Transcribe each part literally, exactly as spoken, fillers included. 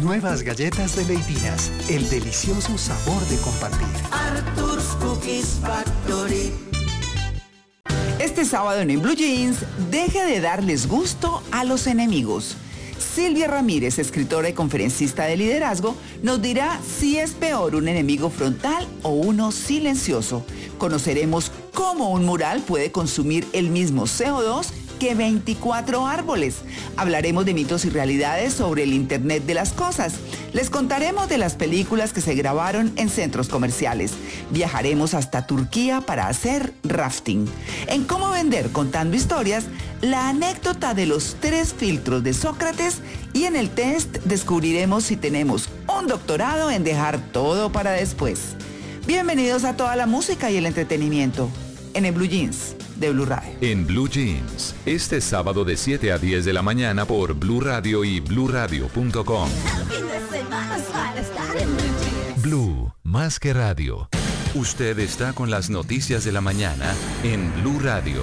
Nuevas galletas de Leitinas, el delicioso sabor de compartir. Arthur's Cookies Factory. Este sábado en, en Blue Jeans, deje de darles gusto a los enemigos. Silvia Ramírez, escritora y conferencista de liderazgo, nos dirá si es peor un enemigo frontal o uno silencioso. Conoceremos cómo un mural puede consumir el mismo C O dos que veinticuatro árboles. Hablaremos de mitos y realidades sobre el Internet de las cosas. Les contaremos de las películas que se grabaron en centros comerciales. Viajaremos hasta Turquía para hacer rafting. En Cómo Vender Contando Historias, la anécdota de los tres filtros de Sócrates, y en el test descubriremos si tenemos un doctorado en dejar todo para después. Bienvenidos a toda la música y el entretenimiento en el Blue Jeans de Blue Radio. En Blue Jeans, este sábado de siete a diez de la mañana por Blue Radio y blue radio punto com. Blue, más que radio. Usted está con las noticias de la mañana en Blue Radio.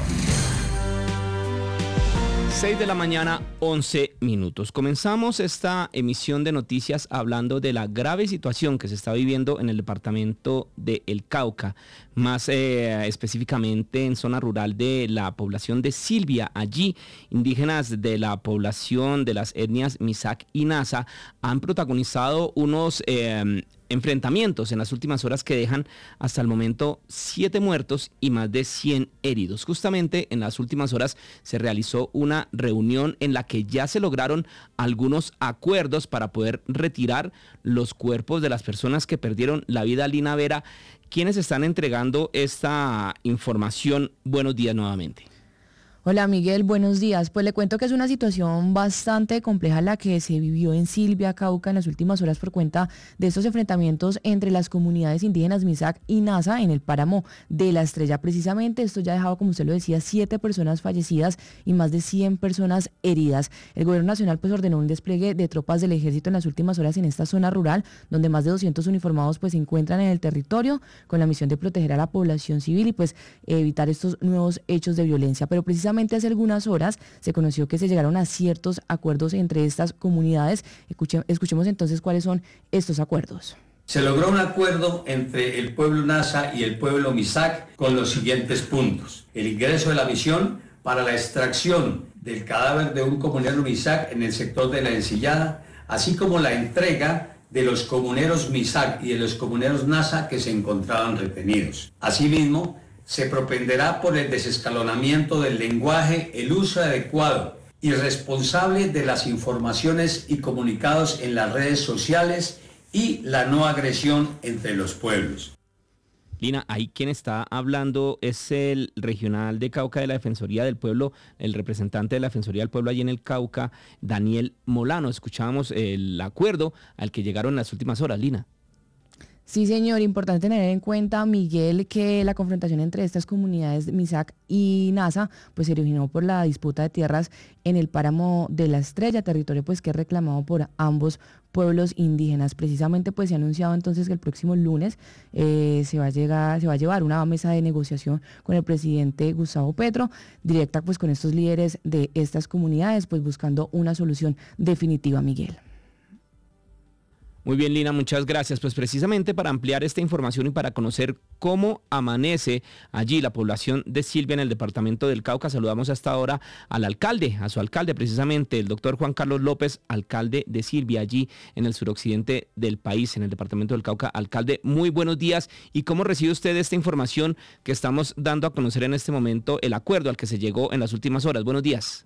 seis de la mañana, once minutos. Comenzamos esta emisión de noticias hablando de la grave situación que se está viviendo en el departamento de El Cauca, más eh, específicamente en zona rural de la población de Silvia. Allí, indígenas de la población de las etnias Misak y Nasa han protagonizado unos eh, enfrentamientos en las últimas horas que dejan hasta el momento siete muertos y más de cien heridos. Justamente en las últimas horas se realizó una reunión en la que ya se lograron algunos acuerdos para poder retirar los cuerpos de las personas que perdieron la vida. Lina Vera, ¿quiénes están entregando esta información? Buenos días nuevamente. Hola Miguel, buenos días. Pues le cuento que es una situación bastante compleja la que se vivió en Silvia, Cauca, en las últimas horas por cuenta de estos enfrentamientos entre las comunidades indígenas Misak y Nasa en el páramo de La Estrella. Precisamente esto ya ha dejado, como usted lo decía, siete personas fallecidas y más de cien personas heridas. El gobierno nacional pues ordenó un despliegue de tropas del ejército en las últimas horas en esta zona rural, donde más de doscientos uniformados pues se encuentran en el territorio con la misión de proteger a la población civil y pues evitar estos nuevos hechos de violencia. Pero precisamente hace algunas horas se conoció que se llegaron a ciertos acuerdos entre estas comunidades. Escuche, escuchemos entonces cuáles son estos acuerdos. Se logró un acuerdo entre el pueblo Nasa y el pueblo Misak con los siguientes puntos: el ingreso de la misión para la extracción del cadáver de un comunero Misak en el sector de La Encillada, así como la entrega de los comuneros Misak y de los comuneros Nasa que se encontraban retenidos. Asimismo, se propenderá por el desescalonamiento del lenguaje, el uso adecuado y responsable de las informaciones y comunicados en las redes sociales y la no agresión entre los pueblos. Lina, ahí quien está hablando es el regional de Cauca de la Defensoría del Pueblo, el representante de la Defensoría del Pueblo allí en el Cauca, Daniel Molano. Escuchábamos el acuerdo al que llegaron en las últimas horas, Lina. Sí, señor, importante tener en cuenta, Miguel, que la confrontación entre estas comunidades Misak y Nasa pues se originó por la disputa de tierras en el páramo de La Estrella, territorio pues que es reclamado por ambos pueblos indígenas. Precisamente pues se ha anunciado entonces que el próximo lunes eh, se va a llegar, se va a llevar una mesa de negociación con el presidente Gustavo Petro, directa pues con estos líderes de estas comunidades, pues buscando una solución definitiva, Miguel. Muy bien, Lina, muchas gracias. Pues precisamente para ampliar esta información y para conocer cómo amanece allí la población de Silvia en el departamento del Cauca, saludamos hasta ahora al alcalde, a su alcalde precisamente, el doctor Juan Carlos López, alcalde de Silvia, allí en el suroccidente del país, en el departamento del Cauca. Alcalde, muy buenos días. ¿Y cómo recibe usted esta información que estamos dando a conocer en este momento, el acuerdo al que se llegó en las últimas horas? Buenos días.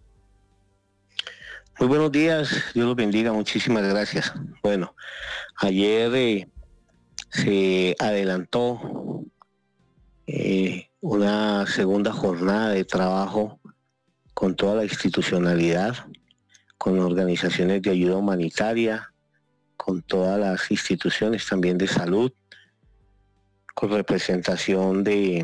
Muy buenos días, Dios los bendiga, muchísimas gracias. Bueno, ayer eh, se adelantó eh, una segunda jornada de trabajo con toda la institucionalidad, con organizaciones de ayuda humanitaria, con todas las instituciones también de salud, con representación de,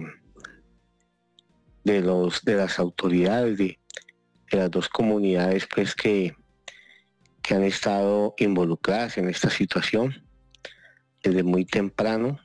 de, los, de las autoridades de de las dos comunidades pues que, que han estado involucradas en esta situación desde muy temprano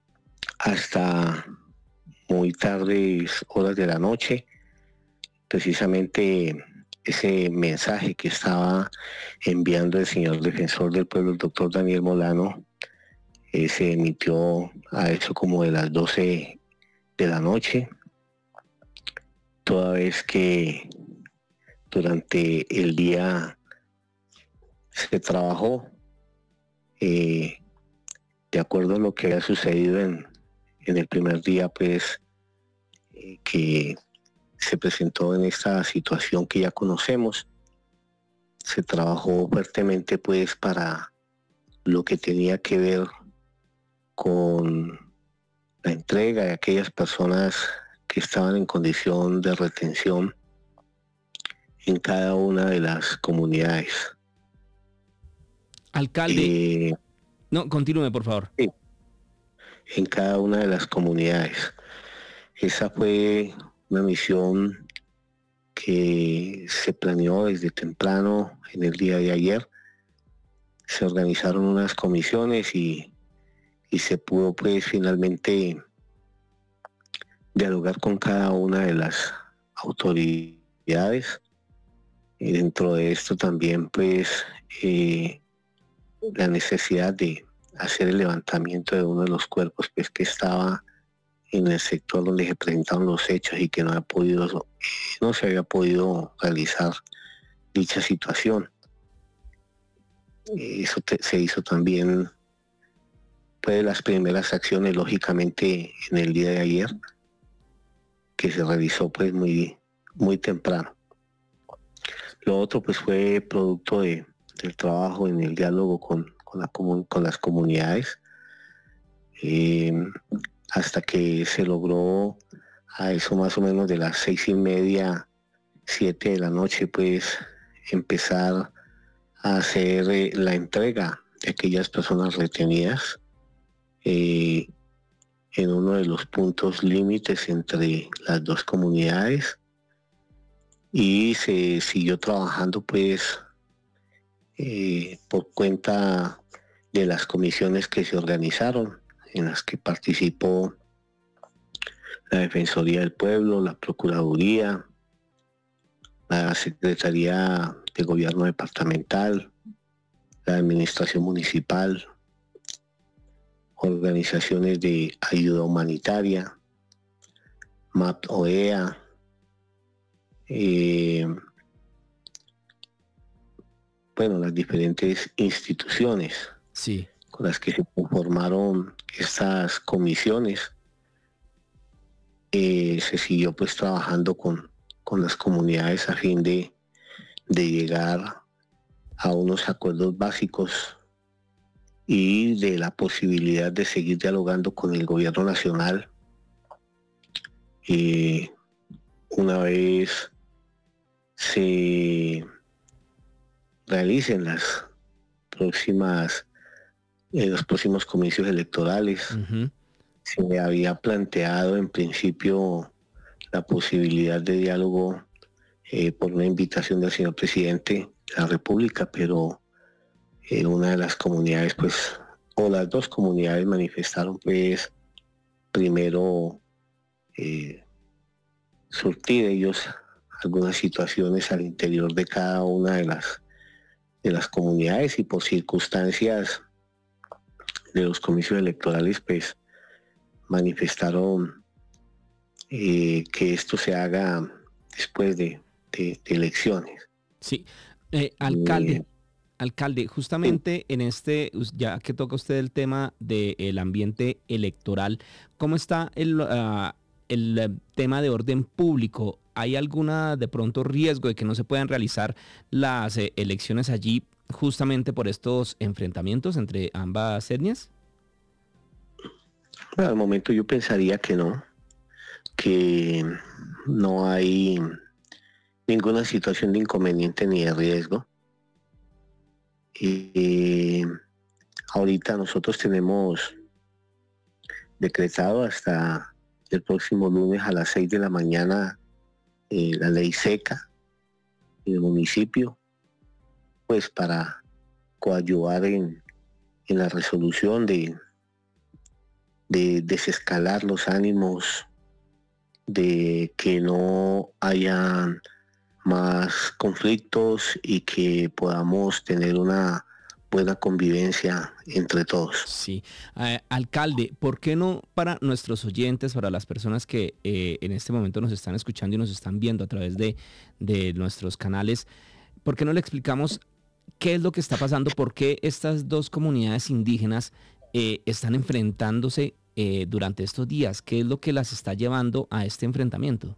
hasta muy tardes horas de la noche. Precisamente ese mensaje que estaba enviando el señor defensor del pueblo, el doctor Daniel Molano, eh, se emitió a eso como de las doce de la noche, toda vez que durante el día se trabajó eh, de acuerdo a lo que había sucedido en, en el primer día, pues eh, que se presentó en esta situación que ya conocemos. Se trabajó fuertemente pues para lo que tenía que ver con la entrega de aquellas personas que estaban en condición de retención en cada una de las comunidades. Alcalde, Eh, no, continúe, por favor. sí, en cada una de las comunidades. Esa fue una misión que se planeó desde temprano en el día de ayer. Se organizaron unas comisiones y, y se pudo pues finalmente dialogar con cada una de las autoridades. Y dentro de esto también pues eh, la necesidad de hacer el levantamiento de uno de los cuerpos pues que estaba en el sector donde se presentaron los hechos y que no había podido, no se había podido realizar dicha situación. Eso te, se hizo también, fue de las primeras acciones, lógicamente, en el día de ayer, que se realizó pues muy, muy temprano. Lo otro pues fue producto de, del trabajo en el diálogo con, con, la, con las comunidades. Eh, hasta que se logró a eso más o menos de las seis y media, siete de la noche, pues empezar a hacer eh, la entrega de aquellas personas retenidas eh, en uno de los puntos límites entre las dos comunidades, y se siguió trabajando pues eh, por cuenta de las comisiones que se organizaron, en las que participó la Defensoría del Pueblo, la Procuraduría, la Secretaría de Gobierno Departamental, la Administración Municipal, organizaciones de ayuda humanitaria, M A P O E A, eh, bueno, las diferentes instituciones. Sí. Con las que se conformaron estas comisiones. Eh, se siguió pues trabajando con, con las comunidades a fin de, de llegar a unos acuerdos básicos y de la posibilidad de seguir dialogando con el gobierno nacional eh, una vez se realicen las próximas en los próximos comicios electorales. Uh-huh. Se había planteado en principio la posibilidad de diálogo eh, por una invitación del señor presidente de la República, pero eh, una de las comunidades, pues, o las dos comunidades manifestaron, pues, primero eh, surtir ellos algunas situaciones al interior de cada una de las, de las comunidades, y por circunstancias de los comicios electorales pues manifestaron eh, que esto se haga después de, de, de elecciones. Sí, eh, alcalde, eh, alcalde, justamente en este, ya que toca usted el tema del ambiente electoral, ¿cómo está el, uh, el tema de orden público? ¿Hay alguna de pronto riesgo de que no se puedan realizar las eh, elecciones allí justamente por estos enfrentamientos entre ambas etnias? Bueno, al momento yo pensaría que no, que no hay ninguna situación de inconveniente ni de riesgo. Y ahorita nosotros tenemos decretado hasta el próximo lunes a las seis de la mañana eh, la ley seca en el municipio, pues para coadyuvar en, en la resolución de, de desescalar los ánimos, de que no hayan más conflictos y que podamos tener una buena convivencia entre todos. Sí. Eh, alcalde, ¿por qué no para nuestros oyentes, para las personas que eh, en este momento nos están escuchando y nos están viendo a través de, de nuestros canales, ¿por qué no le explicamos qué es lo que está pasando? ¿Por qué estas dos comunidades indígenas eh, están enfrentándose eh, durante estos días? ¿Qué es lo que las está llevando a este enfrentamiento?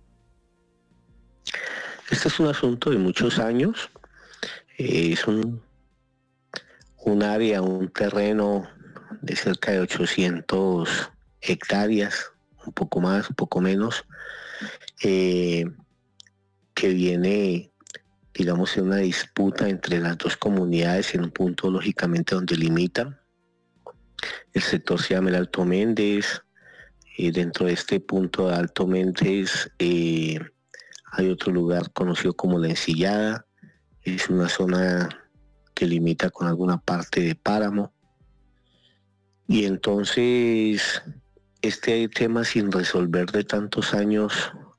Este es un asunto de muchos años. Eh, es un, un área, un terreno de cerca de ochocientas hectáreas, un poco más, un poco menos, eh, que viene, digamos, en una disputa entre las dos comunidades en un punto lógicamente donde limitan. El sector se llama el Alto Méndez. Eh, dentro de este punto de Alto Méndez eh, hay otro lugar conocido como La Ensillada. Es una zona que limita con alguna parte de páramo. Y entonces este tema sin resolver de tantos años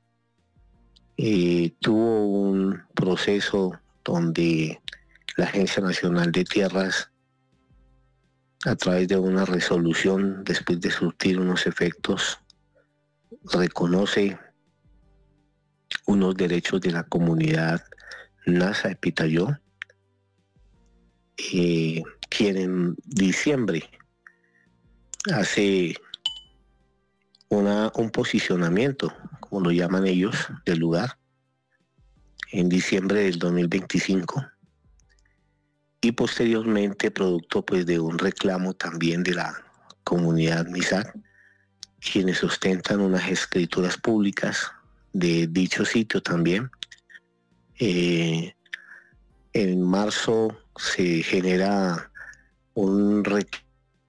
eh, tuvo un proceso donde la Agencia Nacional de Tierras, a través de una resolución, después de surtir unos efectos, reconoce unos derechos de la comunidad Nasa de Pitayó, eh, quien en diciembre hace una, un posicionamiento, como lo llaman ellos, del lugar, en diciembre del dos mil veinticinco. Y posteriormente, producto pues de un reclamo también de la comunidad Misak, quienes ostentan unas escrituras públicas de dicho sitio también. Eh, en marzo se genera un reclamo.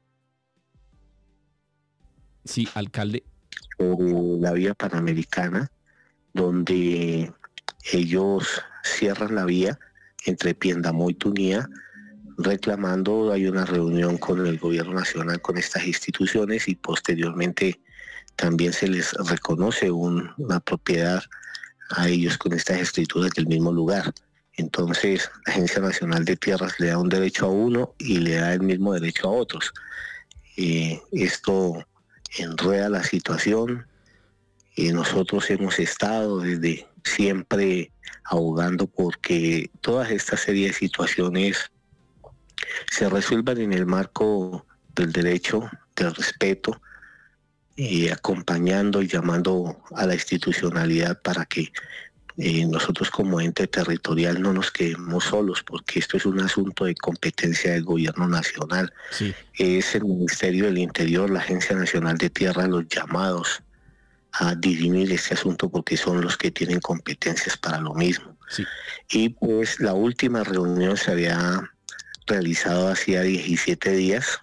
Sí, alcalde. Sobre la vía panamericana, donde ellos cierran la vía entre Piendamó y Tunía, reclamando. Hay una reunión con el gobierno nacional, con estas instituciones, y posteriormente también se les reconoce un, una propiedad a ellos con estas escrituras del mismo lugar. Entonces la Agencia Nacional de Tierras le da un derecho a uno y le da el mismo derecho a otros. Eh, esto enreda la situación y nosotros hemos estado desde siempre abogando porque todas esta serie de situaciones se resuelvan en el marco del derecho, del respeto, y acompañando y llamando a la institucionalidad para que eh, nosotros como ente territorial no nos quedemos solos, porque esto es un asunto de competencia del gobierno nacional. Sí. Es el Ministerio del Interior, la Agencia Nacional de Tierra, los llamados a dirimir este asunto porque son los que tienen competencias para lo mismo. Sí. Y pues la última reunión se había realizado hacía diecisiete días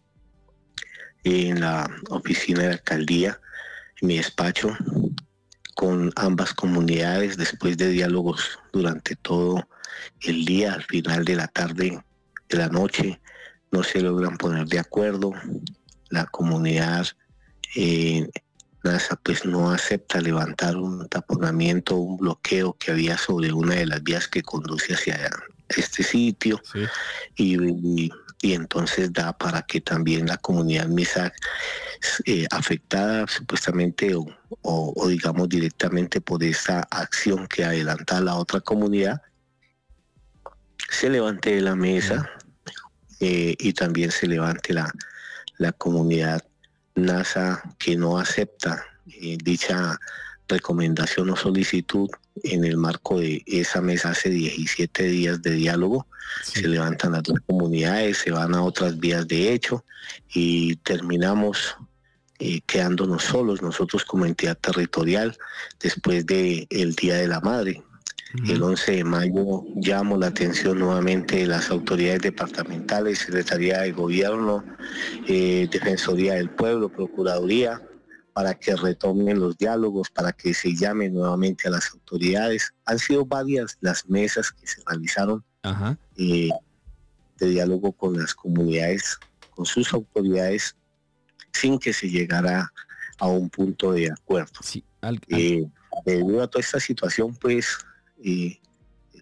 en la oficina de la alcaldía, en mi despacho, con ambas comunidades, después de diálogos durante todo el día. Al final de la tarde, de la noche, no se logran poner de acuerdo. La comunidad eh, NASA pues no acepta levantar un taponamiento, un bloqueo que había sobre una de las vías que conduce hacia este sitio. Sí. y, y y entonces da para que también la comunidad Misak eh, afectada supuestamente o, o, o digamos directamente por esa acción que adelanta la otra comunidad se levante de la mesa eh, y también se levante la, la comunidad NASA que no acepta eh, dicha recomendación o solicitud. En el marco de esa mesa hace diecisiete días de diálogo. Sí. Se levantan las dos comunidades, se van a otras vías de hecho y terminamos eh, quedándonos solos nosotros como entidad territorial después del Día de la Madre. Uh-huh. El once de mayo llamo la atención nuevamente de las autoridades departamentales, Secretaría de Gobierno, eh, Defensoría del Pueblo, Procuraduría, para que retomen los diálogos, para que se llame nuevamente a las autoridades. Han sido varias las mesas que se realizaron uh-huh. eh, de diálogo con las comunidades, con sus autoridades, sin que se llegara a un punto de acuerdo. Sí, al, al... Eh, debido a toda esta situación, pues, eh,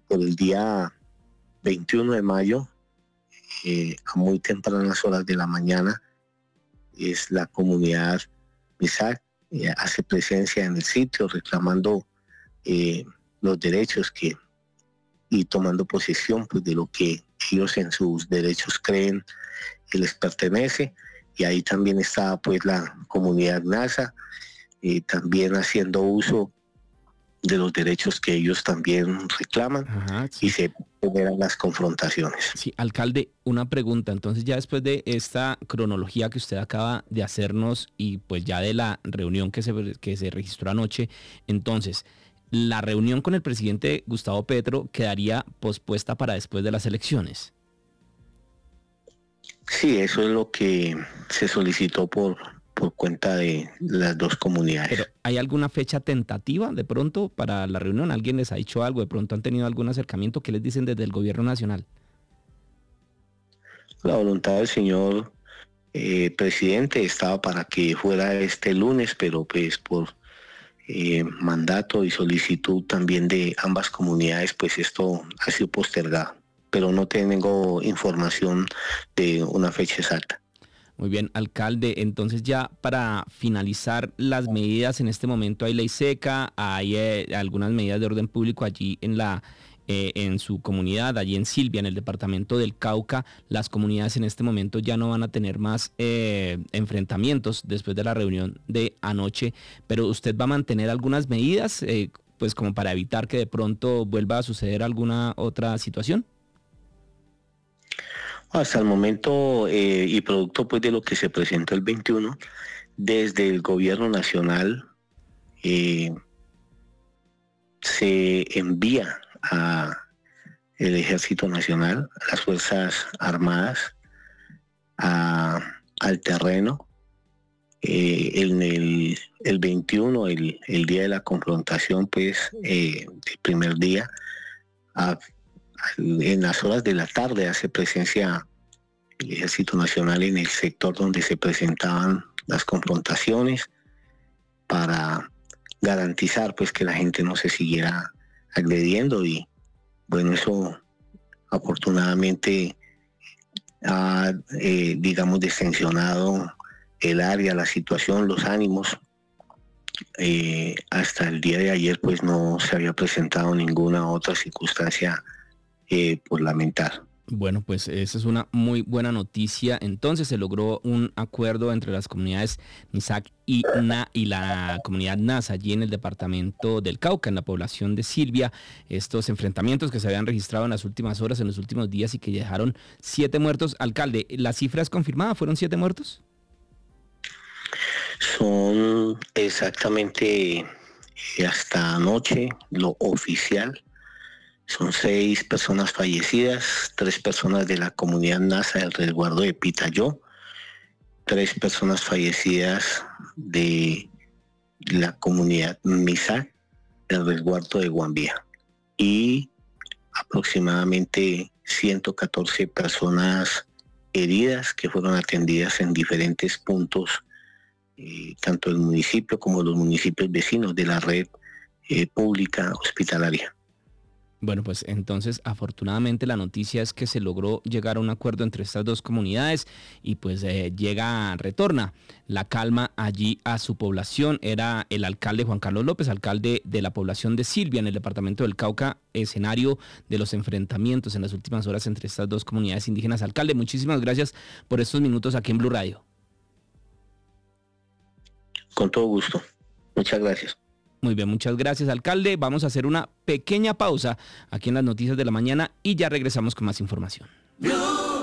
por el día veintiuno de mayo, eh, a muy tempranas horas de la mañana, es la comunidad Misak, eh, hace presencia en el sitio reclamando eh, los derechos que y tomando posesión pues, de lo que ellos en sus derechos creen que les pertenece. Y ahí también está pues la comunidad Nasa, eh, también haciendo uso de los derechos que ellos también reclaman. Ajá, sí. Y se generan las confrontaciones. Sí, alcalde, una pregunta. Entonces ya después de esta cronología que usted acaba de hacernos y pues ya de la reunión que se, que se registró anoche, entonces la reunión con el presidente Gustavo Petro quedaría pospuesta para después de las elecciones. Sí, eso es lo que se solicitó por, por cuenta de las dos comunidades. Pero ¿hay alguna fecha tentativa de pronto para la reunión? ¿Alguien les ha dicho algo? ¿De pronto han tenido algún acercamiento? ¿Qué les dicen desde el gobierno nacional? La voluntad del señor eh, presidente estaba para que fuera este lunes, pero pues por eh, mandato y solicitud también de ambas comunidades, pues esto ha sido postergado. Pero no tengo información de una fecha exacta. Muy bien, alcalde. Entonces ya para finalizar las medidas, en este momento hay ley seca, hay eh, algunas medidas de orden público allí en la eh, en su comunidad, allí en Silvia, en el departamento del Cauca. Las comunidades en este momento ya no van a tener más eh, enfrentamientos después de la reunión de anoche, pero usted va a mantener algunas medidas, eh, pues como para evitar que de pronto vuelva a suceder alguna otra situación. Hasta el momento, eh, y producto pues de lo que se presentó el veintiuno, desde el gobierno nacional eh, se envía a el Ejército Nacional, a las Fuerzas Armadas, a, al terreno. Eh, en el, el veintiuno, el, el día de la confrontación, pues eh, el primer día, a en las horas de la tarde hace presencia el Ejército Nacional en el sector donde se presentaban las confrontaciones para garantizar pues que la gente no se siguiera agrediendo, y bueno, eso afortunadamente ha eh, digamos destensionado el área, la situación, los ánimos. Eh, hasta el día de ayer pues no se había presentado ninguna otra circunstancia Eh, por lamentar. Bueno, pues esa es una muy buena noticia. Entonces se logró un acuerdo entre las comunidades Misak y, Na, y la comunidad Nasa allí en el departamento del Cauca, en la población de Silvia. Estos enfrentamientos que se habían registrado en las últimas horas, en los últimos días, y que dejaron siete muertos. Alcalde, ¿la cifra es confirmada? ¿Fueron siete muertos? Son exactamente hasta anoche lo oficial. Son seis personas fallecidas, tres personas de la comunidad Nasa del resguardo de Pitayó, tres personas fallecidas de la comunidad Misak del resguardo de Guambía, y aproximadamente ciento catorce personas heridas que fueron atendidas en diferentes puntos, eh, tanto del municipio como los municipios vecinos de la red eh, pública hospitalaria. Bueno, pues entonces afortunadamente la noticia es que se logró llegar a un acuerdo entre estas dos comunidades y pues eh, llega, retorna la calma allí a su población. Era el alcalde Juan Carlos López, alcalde de la población de Silvia en el departamento del Cauca, escenario de los enfrentamientos en las últimas horas entre estas dos comunidades indígenas. Alcalde, muchísimas gracias por estos minutos aquí en Blue Radio. Con todo gusto. Muchas gracias. Muy bien, muchas gracias, alcalde. Vamos a hacer una pequeña pausa aquí en las noticias de la mañana y ya regresamos con más información.